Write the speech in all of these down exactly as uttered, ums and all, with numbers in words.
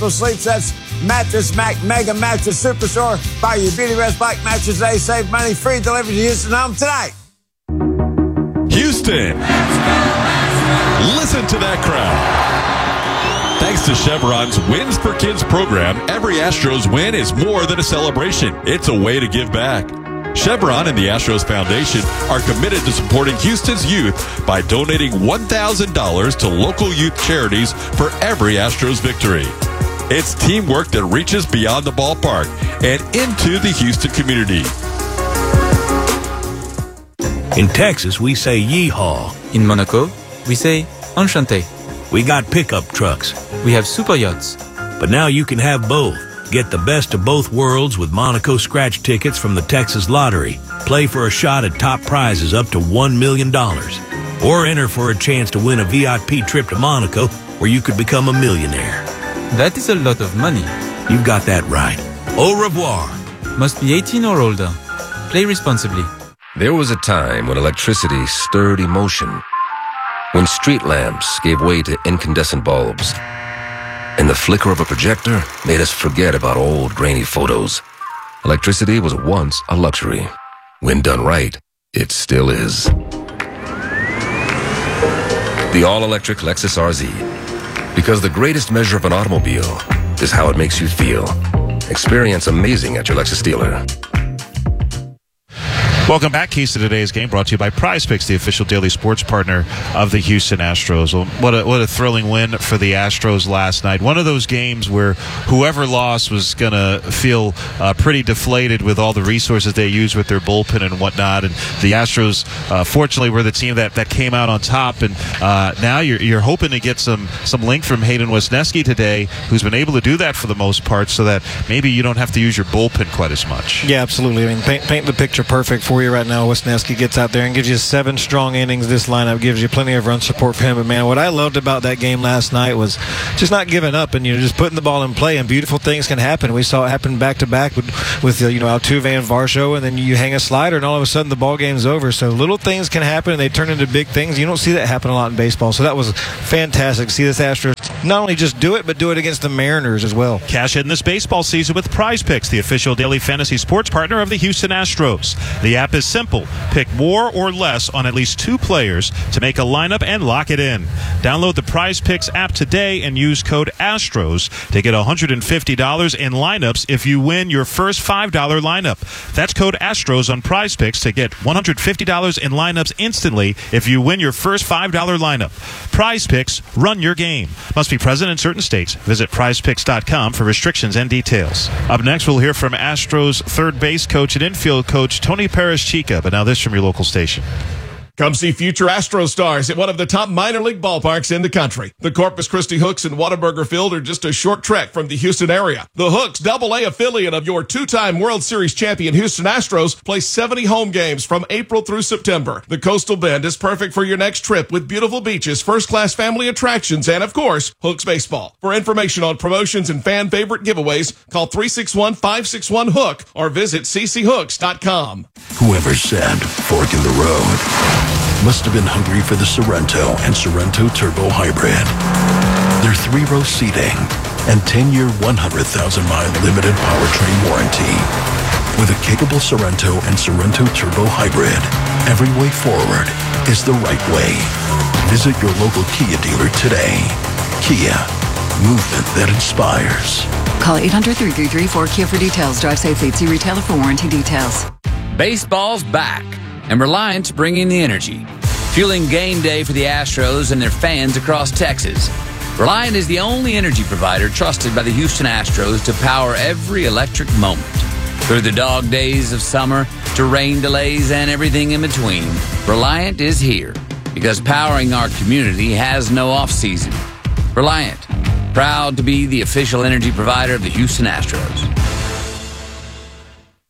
Sleep Sets, Mattress Mac Mega Mattress Superstore. Buy your Beauty Rest Black mattress today. Save money. Free delivery to Houston home tonight. Houston. Listen to that crowd. Thanks to Chevron's Wins for Kids program, every Astros win is more than a celebration. It's a way to give back. Chevron and the Astros Foundation are committed to supporting Houston's youth by donating one thousand dollars to local youth charities for every Astros victory. It's teamwork that reaches beyond the ballpark and into the Houston community. In Texas, we say yeehaw. In Monaco, we say enchanté. We got pickup trucks. We have super yachts. But now you can have both. Get the best of both worlds with Monaco scratch tickets from the Texas Lottery. Play for a shot at top prizes up to one million dollars. Or enter for a chance to win a V I P trip to Monaco where you could become a millionaire. That is a lot of money. You've got that right. Au revoir. Must be eighteen or older. Play responsibly. There was a time when electricity stirred emotion, when street lamps gave way to incandescent bulbs, and the flicker of a projector made us forget about old grainy photos. Electricity was once a luxury. When done right, it still is. The all-electric Lexus R Z. Because the greatest measure of an automobile is how it makes you feel. Experience amazing at your Lexus dealer. Welcome back. Keys to today's game brought to you by Prize Picks, the official daily sports partner of the Houston Astros. Well, what a, what a thrilling win for the Astros last night. One of those games where whoever lost was going to feel uh, pretty deflated with all the resources they used with their bullpen and whatnot. And the Astros, uh, fortunately, were the team that, that came out on top. And uh, now you're, you're hoping to get some, some length from Hayden Wesneski today, who's been able to do that for the most part, so that maybe you don't have to use your bullpen quite as much. Yeah, absolutely. I mean, paint, paint the picture perfect for you right now. Wesneski gets out there and gives you seven strong innings. This lineup gives you plenty of run support for him. But, man, what I loved about that game last night was just not giving up and, you know, just putting the ball in play, and beautiful things can happen. We saw it happen back-to-back with, with uh, you know, Altuve and Varsho, and then you hang a slider, and all of a sudden the ball game's over. So little things can happen, and they turn into big things. You don't see that happen a lot in baseball. So that was fantastic to see this Astros not only just do it, but do it against the Mariners as well. Cash in this baseball season with Prize Picks, the official daily fantasy sports partner of the Houston Astros. The app is simple. Pick more or less on at least two players to make a lineup and lock it in. Download the Prize Picks app today and use code ASTROS to get one hundred fifty dollars in lineups if you win your first five dollar lineup. That's code ASTROS on Prize Picks to get one hundred fifty dollars in lineups instantly if you win your first five dollar lineup. Prize Picks, run your game. Must be present in certain states. Visit prize picks dot com for restrictions and details. Up next, we'll hear from Astros third base coach and infield coach Tony Perez-Chica. But now this from your local station. Come see future Astro stars at one of the top minor league ballparks in the country. The Corpus Christi Hooks and Whataburger Field are just a short trek from the Houston area. The Hooks, double A affiliate of your two-time World Series champion Houston Astros, play seventy home games from April through September. The Coastal Bend is perfect for your next trip with beautiful beaches, first-class family attractions, and, of course, Hooks baseball. For information on promotions and fan favorite giveaways, call three six one, five six one, HOOK or visit c c hooks dot com. Whoever said fork in the road must have been hungry for the Sorrento and Sorrento Turbo Hybrid. Their three-row seating and ten-year, one hundred thousand mile limited powertrain warranty. With a capable Sorrento and Sorrento Turbo Hybrid, every way forward is the right way. Visit your local Kia dealer today. Kia, movement that inspires. Call eight hundred, three three three, four Kia for details. Drive safely. See retailer for warranty details. Baseball's back, and Reliant's bringing the energy, fueling game day for the Astros and their fans across Texas. Reliant is the only energy provider trusted by the Houston Astros to power every electric moment. Through the dog days of summer to rain delays and everything in between, Reliant is here because powering our community has no off-season. Reliant, proud to be the official energy provider of the Houston Astros.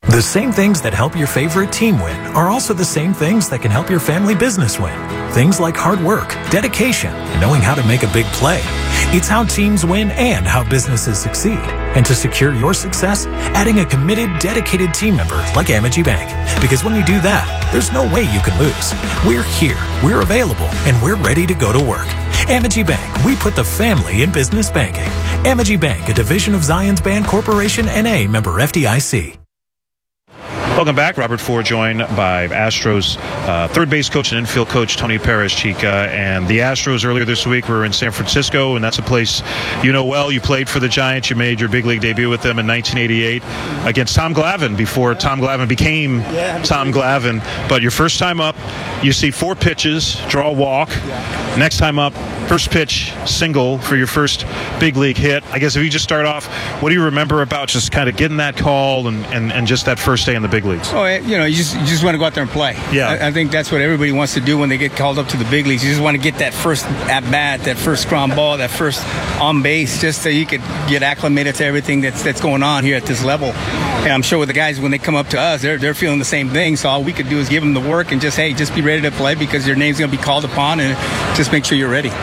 The same things that help your favorite team win are also the same things that can help your family business win. Things like hard work, dedication, and knowing how to make a big play. It's how teams win and how businesses succeed. And to secure your success, adding a committed, dedicated team member like Amegy Bank. Because when you do that, there's no way you can lose. We're here, we're available, and we're ready to go to work. Amegy Bank, we put the family in business banking. Amegy Bank, a division of Zions Bank Corporation, N A, member F D I C. Welcome back. Robert Ford joined by Astros uh, third base coach and infield coach Tony Perez Chica. And the Astros earlier this week were in San Francisco, and that's a place you know well. You played for the Giants. You made your big league debut with them in nineteen eighty-eight against Tom Glavine before Tom Glavine became yeah, Tom Glavine. But your first time up, you see four pitches, draw a walk. Yeah. Next time up, first pitch single for your first big league hit. I guess if you just start off, what do you remember about just kind of getting that call and, and, and just that first day in the big leagues? Oh, you know, you just you just want to go out there and play. Yeah. I, I think that's what everybody wants to do when they get called up to the big leagues. You just want to get that first at bat, that first ground ball, that first on base, just so you could get acclimated to everything that's that's going on here at this level. And I'm sure with the guys when they come up to us, they're they're feeling the same thing. So all we could do is give them the work and just hey, just be ready to play because your name's going to be called upon, and just make sure you're ready.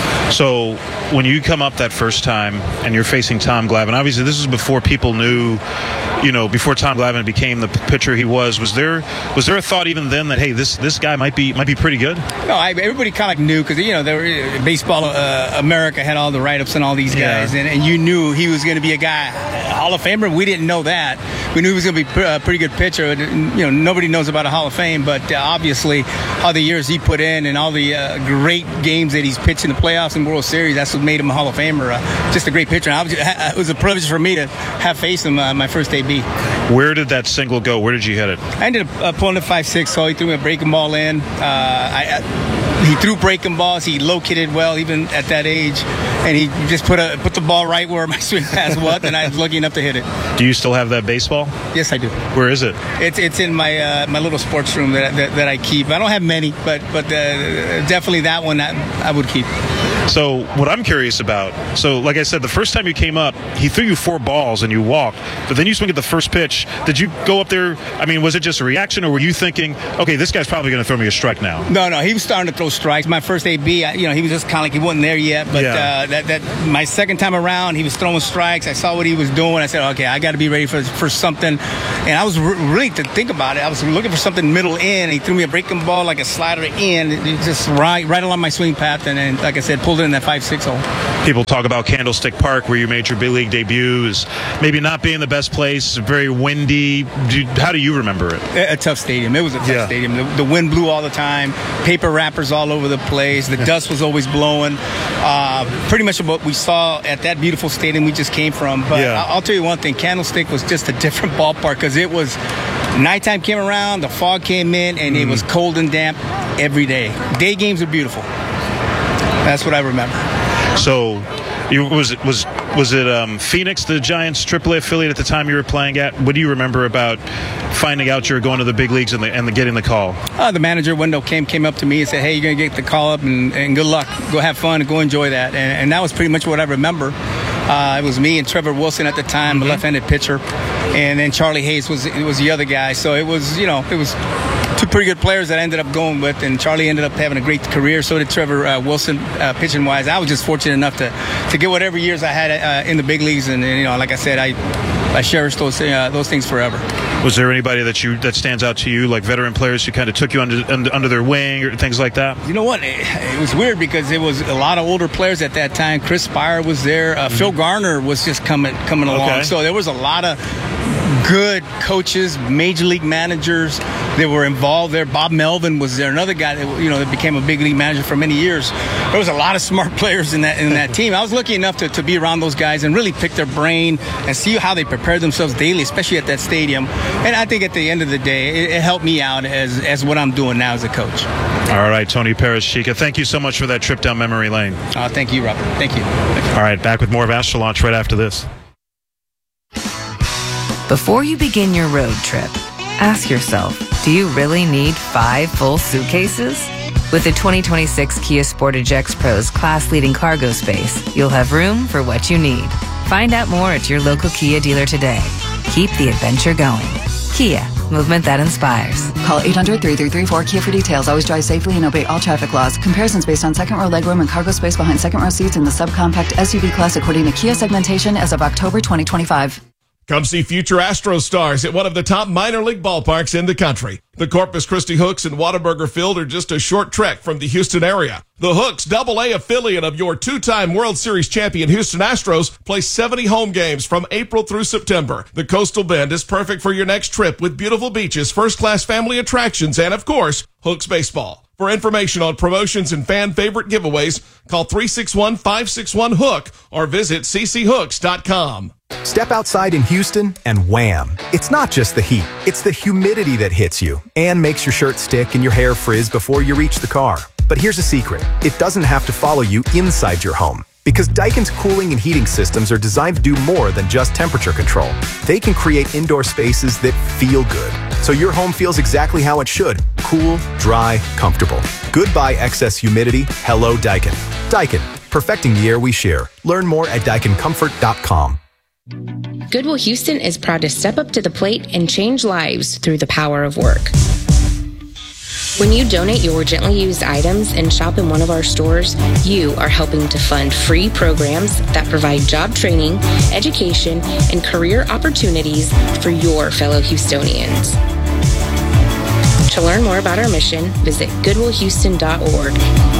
So when you come up that first time and you're facing Tom Glavine, obviously this is before people knew, you know, before Tom Glavine became the pitcher he was. Was there was there a thought even then that hey, this this guy might be might be pretty good? No, I, everybody kind of knew because you know there were, baseball uh, America had all the write-ups and all these guys, yeah. and, and you knew he was going to be a guy, Hall of Famer. We didn't know that. We knew he was going to be a pretty good pitcher. You know, nobody knows about a Hall of Fame, but uh, obviously all the years he put in and all the uh, great games that he's pitched in the playoffs and World Series, that's what made him a Hall of Famer. Uh, just a great pitcher. I was, it was a privilege for me to have faced him uh, my first debut. Where did that single go? Where did you hit it? I ended up uh, pulling a five six, so he threw me a breaking ball in. Uh, I, I, he threw breaking balls. He located well, even at that age, and he just put a put the ball right where my swing pass was, and I was lucky enough to hit it. Do you still have that baseball? Yes, I do. Where is it? It's it's in my uh, my little sports room that, that that I keep. I don't have many, but but uh, definitely that one I, I would keep. So what I'm curious about, so like I said, the first time you came up, he threw you four balls and you walked, but then you swing at the first pitch. Did you go up there? I mean, was it just a reaction, or were you thinking, okay, this guy's probably going to throw me a strike now? No, no, he was starting to throw strikes. My first A B, I, you know, he was just kind of like he wasn't there yet. But yeah. uh, that that my second time around, he was throwing strikes. I saw what he was doing. I said, okay, I got to be ready for for something. And I was re- really to think about it. I was looking for something middle in. He threw me a breaking ball like a slider in, it just right right along my swing path, and then, like I said, pulled it in that five six hole. People talk about Candlestick Park, where you made your big league debut, as maybe not being the best place, very windy. Do you, how do you remember it? A, a tough stadium. It was a tough yeah. stadium. The, the wind blew all the time, paper wrappers all over the place. The dust was always blowing. Uh, pretty much what we saw at that beautiful stadium we just came from. But yeah. I'll tell you one thing, Candlestick was just a different ballpark because it was nighttime came around, the fog came in, and mm. it was cold and damp every day. Day games are beautiful. That's what I remember. So, you, was it was was it um, Phoenix, the Giants' triple A affiliate at the time you were playing at? What do you remember about finding out you were going to the big leagues and, the, and the, getting the call? Uh, the manager, Wendell, came came up to me and said, "Hey, you're gonna get the call up, and, and good luck. Go have fun and go enjoy that." And, and that was pretty much what I remember. Uh, it was me and Trevor Wilson at the time, mm-hmm. a left-handed pitcher, and then Charlie Hayes was was the other guy. So it was, you know, it was two pretty good players that I ended up going with, and Charlie ended up having a great career. So did Trevor uh, Wilson, uh, pitching wise. I was just fortunate enough to to get whatever years I had uh, in the big leagues, and, and you know, like I said, I I cherish those uh, those things forever. Was there anybody that you that stands out to you, like veteran players who kind of took you under under, under their wing or things like that? You know what? It, it was weird because it was a lot of older players at that time. Chris Spire was there. Uh, mm-hmm. Phil Garner was just coming coming along. Okay. So there was a lot of good coaches, major league managers that were involved there. Bob Melvin was there, another guy that, you know, that became a big league manager for many years. There was a lot of smart players in that in that team. I was lucky enough to, to be around those guys and really pick their brain and see how they prepare themselves daily, especially at that stadium. And I think at the end of the day, it, it helped me out as, as what I'm doing now as a coach. All right, Tony Perez Chica, thank you so much for that trip down memory lane. Uh, thank you, Robert. Thank you. Thank you. All right, back with more of Astro Launch right after this. Before you begin your road trip, ask yourself, do you really need five full suitcases? With the twenty twenty-six Kia Sportage X-Pro's class-leading cargo space, you'll have room for what you need. Find out more at your local Kia dealer today. Keep the adventure going. Kia, movement that inspires. Call eight hundred, three three three, four K I A for details. Always drive safely and obey all traffic laws. Comparisons based on second row legroom and cargo space behind second row seats in the subcompact S U V class according to Kia segmentation as of October twenty twenty-five. Come see future Astros stars at one of the top minor league ballparks in the country. The Corpus Christi Hooks and Whataburger Field are just a short trek from the Houston area. The Hooks, double A affiliate of your two-time World Series champion Houston Astros, play seventy home games from April through September. The Coastal Bend is perfect for your next trip with beautiful beaches, first-class family attractions, and, of course, Hooks baseball. For information on promotions and fan favorite giveaways, call three six one, five six one, HOOK or visit c c hooks dot com. Step outside in Houston and wham! It's not just the heat, it's the humidity that hits you and makes your shirt stick and your hair frizz before you reach the car. But here's a secret. It doesn't have to follow you inside your home. Because Daikin's cooling and heating systems are designed to do more than just temperature control. They can create indoor spaces that feel good. So your home feels exactly how it should. Cool, dry, comfortable. Goodbye excess humidity. Hello Daikin. Daikin, perfecting the air we share. Learn more at daikin comfort dot com. Goodwill Houston is proud to step up to the plate and change lives through the power of work. When you donate your gently used items and shop in one of our stores, you are helping to fund free programs that provide job training, education, and career opportunities for your fellow Houstonians. To learn more about our mission, visit goodwill houston dot org.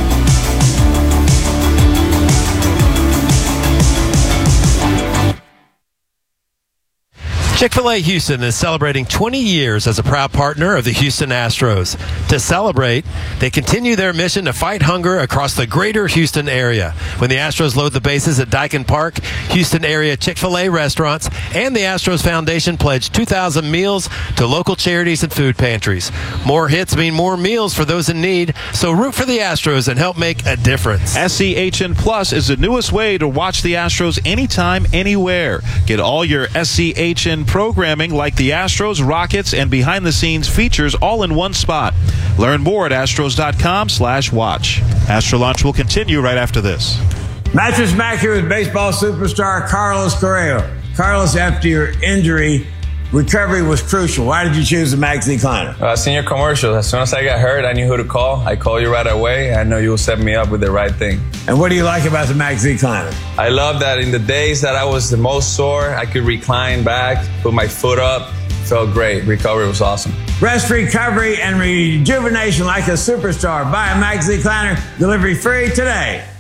Chick-fil-A Houston is celebrating twenty years as a proud partner of the Houston Astros. To celebrate, they continue their mission to fight hunger across the greater Houston area. When the Astros load the bases at Daikin Park, Houston area Chick-fil-A restaurants and the Astros Foundation pledge two thousand meals to local charities and food pantries. More hits mean more meals for those in need, so root for the Astros and help make a difference. S C H N Plus is the newest way to watch the Astros anytime, anywhere. Get all your S C H N programming like the Astros, Rockets, and behind-the-scenes features all in one spot. Learn more at astros dot com slash watch. Astro Launch will continue right after this. Mattress Mac here with baseball superstar Carlos Correa. Carlos, after your injury, recovery was crucial. Why did you choose the Max Decliner? Uh, I seen your commercial. As soon as I got hurt, I knew who to call. I called you right away. I know you will set me up with the right thing. And what do you like about the Max Decliner? I love that in the days that I was the most sore, I could recline back, put my foot up. Felt great. Recovery was awesome. Rest, recovery, and rejuvenation like a superstar. Buy a Max Decliner. Delivery free today.